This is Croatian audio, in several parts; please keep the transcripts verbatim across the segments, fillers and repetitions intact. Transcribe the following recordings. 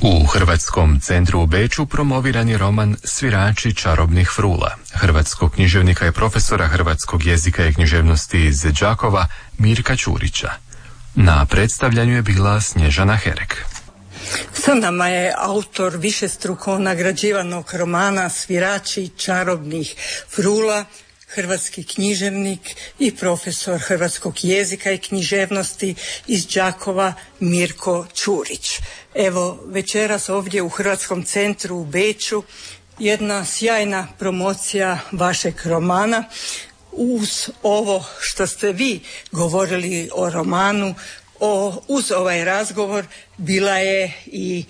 U Hrvatskom centru u Beču promoviran je roman Svirači čarobnih frula hrvatskog književnika i profesora hrvatskog jezika i književnosti iz Đakova Mirka Ćurića. Na predstavljanju je bila Snježana Herek. Sa nama je autor višestruko nagrađivanog romana Svirači čarobnih frula, hrvatski književnik i profesor hrvatskog jezika i književnosti iz Đakova Mirko Ćurić. Evo, večeras ovdje u Hrvatskom centru u Beču jedna sjajna promocija vašeg romana. Uz ovo što ste vi govorili o romanu, o, uz ovaj razgovor bila je i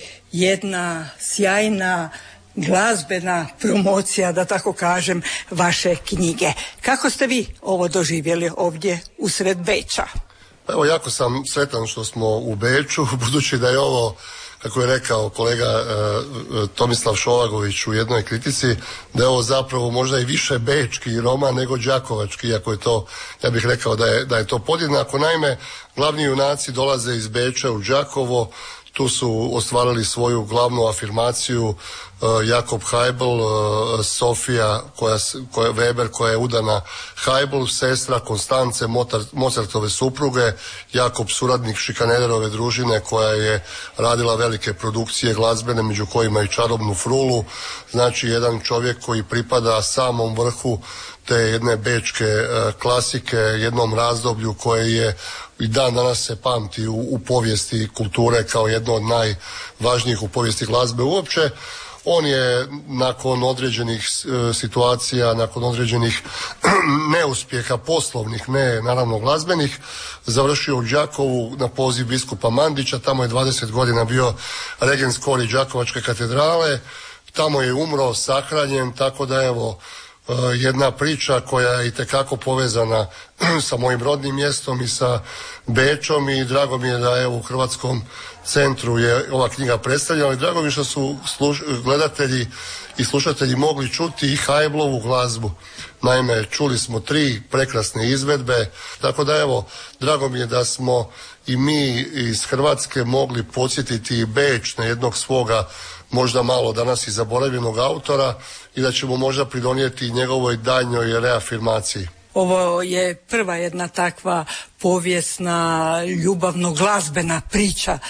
jedna sjajna glazbena promocija, da tako kažem, vaše knjige. Kako ste vi ovo doživjeli ovdje usred Beča? Evo, jako sam sretan što smo u Beču, budući da je ovo, kako je rekao kolega e, Tomislav Šovagović u jednoj kritici, da je ovo zapravo možda i više bečki roman nego đakovački, iako je to, ja bih rekao da je, da je to podjednako. Naime, glavni junaci dolaze iz Beča u Đakovo, tu su ostvarili svoju glavnu afirmaciju uh, Jakob Haibl, uh, Sofija koja, koja, Weber koja je udana Haibl, sestra Konstance Mozartove supruge, Jakob suradnik Šikanederove družine koja je radila velike produkcije glazbene, među kojima i Čarobnu frulu. Znači jedan čovjek koji pripada samom vrhu te jedne bečke uh, klasike, jednom razdoblju koje je i dan danas se pamti u, u povijesti kulture kao jedno od najvažnijih u povijesti glazbe uopće. On je nakon određenih e, situacija, nakon određenih neuspjeha poslovnih, ne naravno glazbenih, završio u Đakovu na poziv biskupa Mandića. Tamo je dvadeset godina bio regen skori Đakovačke katedrale, tamo je umro, sahranjen, tako da evo jedna priča koja je itekako povezana sa mojim rodnim mjestom i sa Bečom, i drago mi je da evo u Hrvatskom centru je ova knjiga predstavljena, i drago mi je što su služ, gledatelji i slušatelji mogli čuti i Haiblovu glazbu. Naime, čuli smo tri prekrasne izvedbe, tako da evo, drago mi je da smo i mi iz Hrvatske mogli podsjetiti Beč na jednog svoga možda malo danas i zaboravljenog autora, i da ćemo možda pridonijeti njegovoj daljnjoj reafirmaciji. Ovo je prva jedna takva povijesna, ljubavno-glazbena priča,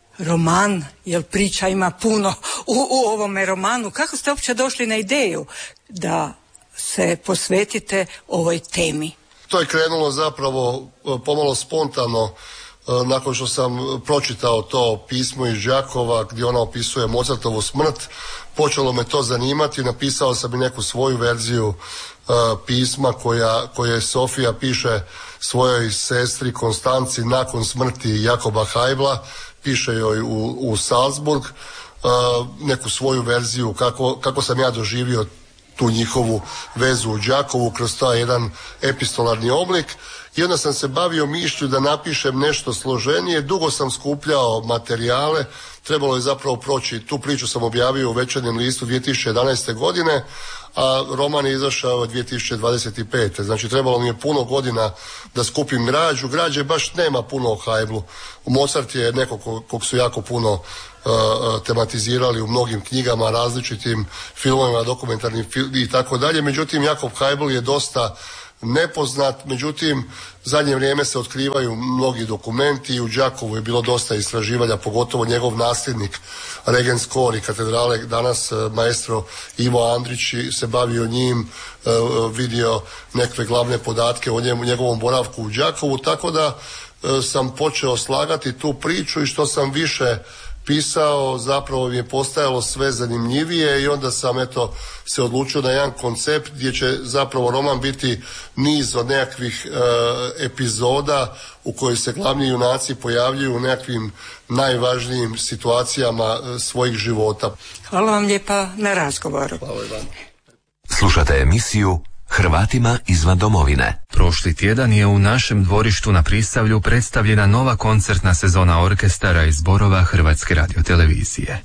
roman, jer priča ima puno u, u ovome romanu. Kako ste uopće došli na ideju da se posvetite ovoj temi? To je krenulo zapravo pomalo spontano, nakon što sam pročitao to pismo iz Đakova gdje ona opisuje Mozartovu smrt. Počelo me to zanimati, napisao sam i neku svoju verziju uh, pisma koja, koje Sofija piše svojoj sestri Konstanci nakon smrti Jakoba Haibla, piše joj u, u Salzburg, uh, neku svoju verziju kako, kako sam ja doživio tu njihovu vezu u Đakovu kroz taj jedan epistolarni oblik. I onda sam se bavio mišlju da napišem nešto složenije, dugo sam skupljao materijale, trebalo je zapravo proći, tu priču sam objavio u Večernjem listu dvije tisuće jedanaeste. godine, a roman je izašao dvije tisuće dvadeset pete. Znači trebalo mi je puno godina da skupim građu, građe baš nema puno o Haiblu. Mozart je neko kog su jako puno uh, tematizirali u mnogim knjigama, različitim filmovima, dokumentarnim film i tako dalje, međutim Jakob Haibl je dosta nepoznat, međutim zadnje vrijeme se otkrivaju mnogi dokumenti i u Đakovu je bilo dosta istraživanja, pogotovo njegov nasljednik regen skori katedrale, danas maestro Ivo Andrić se bavio njim, vidio neke glavne podatke o njemu, njegovom boravku u Đakovu, tako da sam počeo slagati tu priču, i što sam više pisao zapravo mi je postajalo sve zanimljivije, i onda sam eto se odlučio na jedan koncept gdje će zapravo roman biti niz od nekakvih e, epizoda u kojoj se glavni junaci pojavljuju u nekakvim najvažnijim situacijama e, svojih života. Hvala vam lijepa na razgovoru. Hvala vam. Slušate emisiju Hrvatima izvan domovine. Prošli tjedan je u našem dvorištu na Prisavlju predstavljena nova koncertna sezona orkestara i zborova Hrvatske radiotelevizije.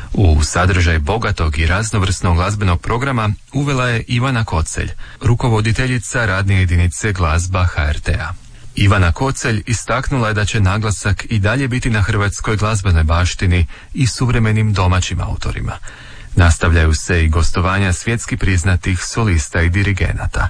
U sadržaj bogatog i raznovrsnog glazbenog programa uvela je Ivana Kocelj, rukovoditeljica radne jedinice glazba H R T-a. Ivana Kocelj istaknula je da će naglasak i dalje biti na hrvatskoj glazbenoj baštini i suvremenim domaćim autorima. Nastavljaju se i gostovanja svjetski priznatih solista i dirigenata.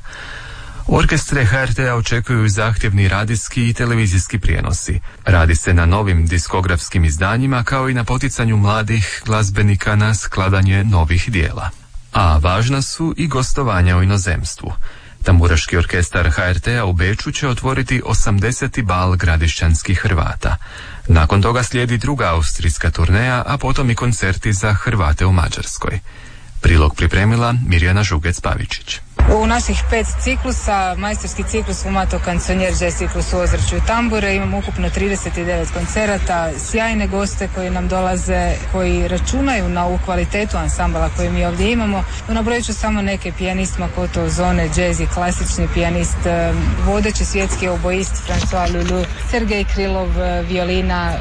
Orkestre H R T-a očekuju zahtjevni radijski i televizijski prijenosi. Radi se na novim diskografskim izdanjima kao i na poticanju mladih glazbenika na skladanje novih dijela. A važna su i gostovanja u inozemstvu. Tamburaški orkestar H R T-a u Beču će otvoriti osamdeseti bal gradišćanskih Hrvata. Nakon toga slijedi druga austrijska turneja, a potom i koncerti za Hrvate u Mađarskoj. Prilog pripremila Mirjana Žugec-Pavičić. U naših pet ciklusa, majstorski ciklus Fumato Canzonier, jazz ciklus u ozračju tambure, imamo ukupno trideset devet koncerata, sjajne goste koji nam dolaze, koji računaju na ovu kvalitetu ansambala koju mi ovdje imamo. Nabrojit ću samo neke: pijanist Makoto Ozone, jazz i klasični pijanist, vodeći svjetski oboist François Lulu, Sergej Krilov, violina.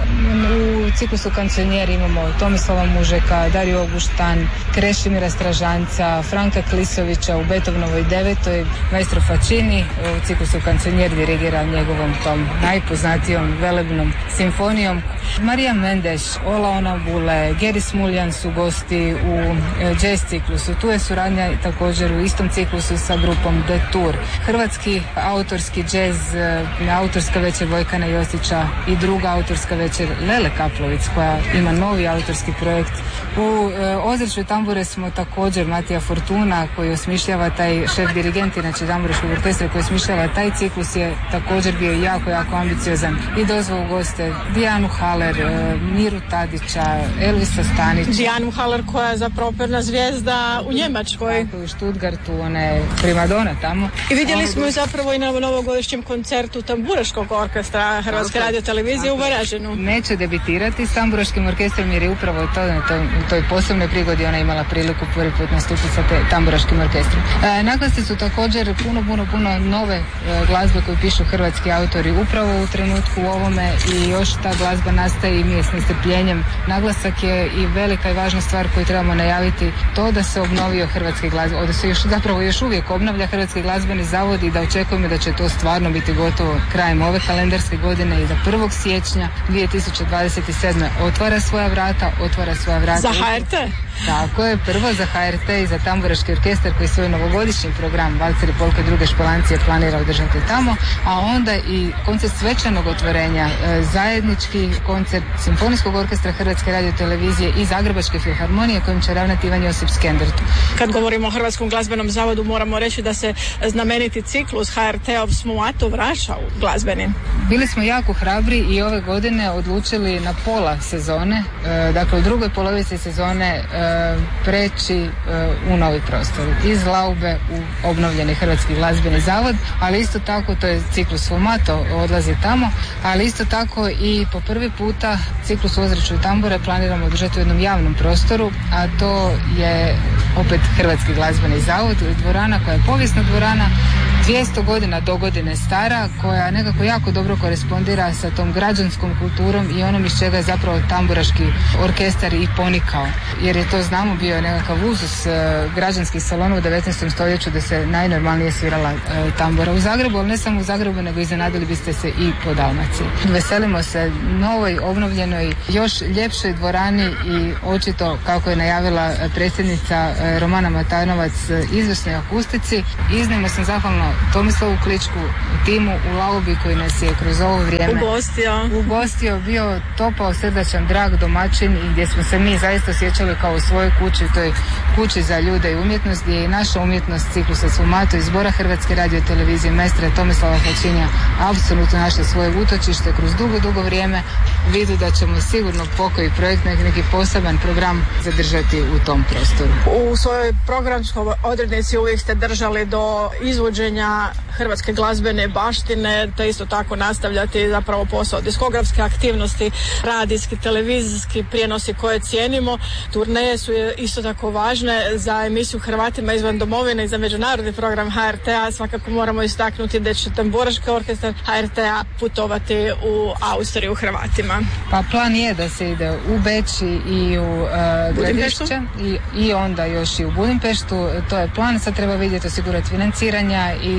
U ciklusu Canzonier imamo Tomislava Mužeka, Dariju Oguštan, Krešimira Stražanca, Franka Klisovića, u Beethovenovoj devetoj maestro Facini. U ciklusu Canzonier dirigira njegovom tom najpoznatijom velebnom simfonijom. Marija Mendeš, Ola Onabule, Geri Smuljan su gosti u jazz ciklusu. Tu je suradnja također u istom ciklusu sa grupom The Tour. Hrvatski autorski jazz, autorska večer Vojkana Josića i druga autorska večer Lele Kaplovic koja ima novi autorski projekt. U ozračju tambure smo također Matija Fortuna koji osmišljava taj šef dirigent, inače tamburaškog orkestra koji osmišljava taj ciklus, je također bio jako, jako ambiciozan i dozvao u goste Dijanu Haller, Miru Tadića, Elvisa Stanića. Dijanu Haller koja je zapravo operna zvijezda u Njemačkoj. Tako, u Stuttgartu, ona je primadona tamo. I vidjeli smo ju zapravo i na novogodišnjem koncertu tamburaškog orkestra Hrvatske radiotelevizije u Varaždinu. Neće debitirati s tamburaškim orkestrom jer je upravo to, na toj, u toj posebnoj prigodi ona imala priliku prvi put nastupiti sa te tamburaškim orkestrom. E, naglasci su također puno, puno, puno nove e, glazbe koju pišu hrvatski autori upravo u trenutku ovome i još ta glazba nastaje i mi je s nestrpljenjem. Naglasak je i velika i važna stvar koju trebamo najaviti, to da se obnovio hrvatski glazbeni, da se još, zapravo još uvijek obnavlja Hrvatski glazbeni zavod i da očekujemo da će to stvarno biti gotovo krajem ove kalendarske godine i da prvog siječnja dvije tisuće dvadeset sedme otvara svoja vrata, otvara svoja vrata. Za H R T? Tako je, prvo za H R T i za tamburaški orkestar koji svoj novogodišnji program Valceri, polke, druge špalancije planira održati tamo, a onda i koncert svečanog otvorenja, e, zajednički koncert Simfonijskog orkestra Hrvatske radiotelevizije i Zagrebačke filharmonije kojim će ravnati Ivan Josip Skendert. Kad govorimo o Hrvatskom glazbenom zavodu moramo reći da se znameniti ciklus H R T-ov Smuato vraća u glazbeni. Bili smo jako hrabri i ove godine odlučili na pola sezone, e, dakle u drugoj polovici sezone e, preći e, u novi prostor. Iz Laube u obnovljeni Hrvatski glazbeni zavod, ali isto tako to je ciklus Fumato odlazi tamo, ali isto tako i po prvi puta ciklus u ozračju tambure planiramo održati u jednom javnom prostoru, a to je opet Hrvatski glazbeni zavod, dvorana koja je povijesna dvorana, dvjesto godina do godine stara, koja nekako jako dobro korespondira sa tom građanskom kulturom i onom iz čega je zapravo tamburaški orkestar i ponikao. Jer je to, znamo, bio nekakav uzus e, građanskih salona u devetnaestom stoljeću da se najnormalnije svirala e, tambura u Zagrebu, ali ne samo u Zagrebu, nego iznenadili biste se i po Dalmaciji. Veselimo se novoj, obnovljenoj, još ljepšoj dvorani i očito, kako je najavila predsjednica e, Romana Matanovac, izvrsnoj akustici. Iznimno sam zahvalna Tomislavu Kličku, timu u Laubi koji nas je kroz ovo vrijeme ugostio, ugostio bio topao, srdačan, drag domaćin i gdje smo se mi zaista osjećali kao u svojoj kući, u toj kući za ljude i umjetnost, gdje je i naša umjetnost ciklusa Sfumato iz zbora Hrvatske radiotelevizije maestra Tomislava Fačinja apsolutno našla svoje utočište kroz dugo, dugo vrijeme. Vidu da ćemo sigurno pokoji projekt, neki poseban program zadržati u tom prostoru. U svojoj programskoj odrednici uvijek ste držali do izvođenja hrvatske glazbene baštine, te isto tako nastavljati zapravo posao diskografske aktivnosti, radijski, televizijski prijenosi koje cijenimo. Turneje su isto tako važne za emisiju Hrvatima izvan domovine i za međunarodni program H R T-a. Svakako moramo istaknuti da će tamburaški orkestar H R T-a putovati u Austriju Hrvatima. Pa plan je da se ide u Beč i u uh, Gradišće i, i onda još i u Budimpeštu. To je plan, sad treba vidjeti, osigurati financiranja i za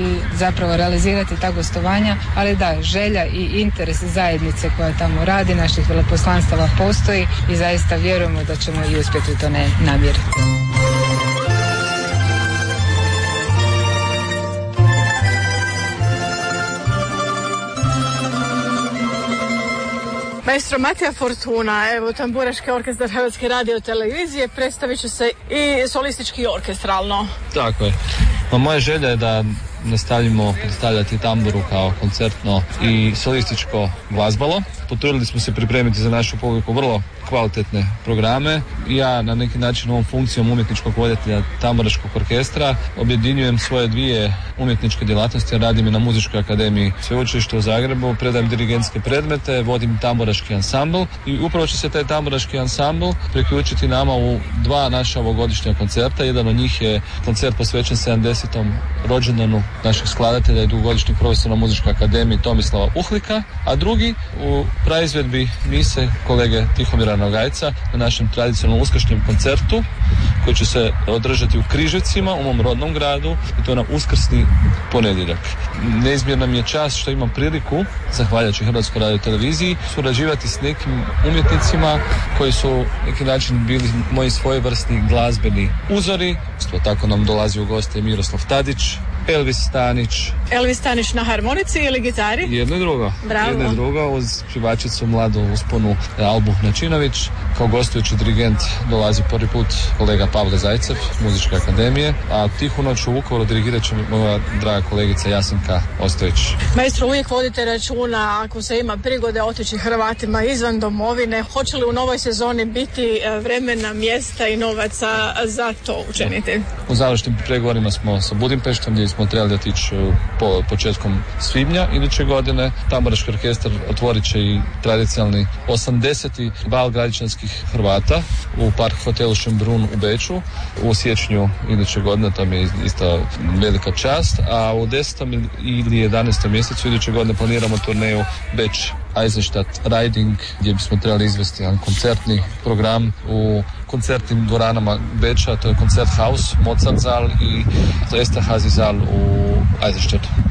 zapravo realizirati ta gostovanja, ali da, želja i interes zajednice koja tamo radi, naših veleposlanstava postoji i zaista vjerujemo da ćemo i uspjeti u to ne namjeri. Maestro Matija Fortuna, evo tamburaški orkestar Hrvatske radiotelevizije, predstavit će se i solistički orkestralno. Tako je. Pa moja želja je da nastavimo predstavljati tamburu kao koncertno i solističko glazbalo. Potrudili smo se pripremiti za našu publiku vrlo kvalitetne programe. Ja na neki način ovom funkcijom umjetničkog voditelja tamburaškog orkestra objedinjujem svoje dvije umjetničke djelatnosti. Radim i na Muzičkoj akademiji Sveučilišta u Zagrebu, predajem dirigentske predmete, vodim tamburaški ansambl i upravo će se taj tamburaški ansambl priključiti nama u dva naša ovogodišnja koncerta. Jedan od njih je koncert posvećen sedamdesetom rođendanu našeg skladatelja i dugogodišnjeg profesora na Muzičkoj akademiji Tomislava Uhlika, a drugi u praizvedbi mise kolege Tihomira Nogajca na našem tradicionalnom uskršnjem koncertu koji će se održati u Križevcima, u mom rodnom gradu, i to na uskrsni ponedjeljak. Neizmjerna mi je čast što imam priliku, zahvaljujući Hrvatskoj radioteleviziji, surađivati s nekim umjetnicima koji su neki način bili moji svojevrsni glazbeni uzori. Isto tako nam dolazi u goste Miroslav Tadić, Elvis Stanić. Elvis Stanić na harmonici ili gitari? Jedno i drugo. Bravo. Jedno i drugo uz pjevačicu mladu usponu Albu Načinović. Kao gostujući dirigent dolazi prvi put kolega Pavle Zajcev iz Muzičke akademije, a Tihu noć u Vukovaru dirigirat će moja draga kolegica Jasenka Ostojić. Maestro, uvijek vodite računa ako se ima prigode otići Hrvatima izvan domovine. Hoće li u novoj sezoni biti vremena, mjesta i novaca za to učiniti? U završnim pregovorima smo sa Budimpeštom gdje smo trebali otići po početkom svibnja iduće godine. Tamburaški orkestar otvorit će i tradicionalni osamdeseti bal gradišćanskih Hrvata u Park hotelu Schönbrunn u Beču u siječnju iduće godine. To mi je isto velika čast, a u desetom ili jedanaestom mjesecu iduće godine planiramo turneju Beč Eisenstadt Riding, gdje bismo trebali izvesti jedan koncertni program u koncertnim dvoranama Beča, to je Koncerthaus, Mozart zal i Esterhazy zal u Eisenstadtu.